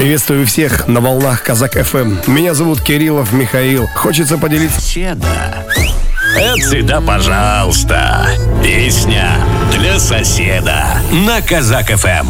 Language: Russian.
Приветствую всех на волнах Казак ФМ. Меня зовут Кириллов Михаил. Хочется поделиться... Соседа. Это всегда пожалуйста. Песня для соседа на Казак ФМ.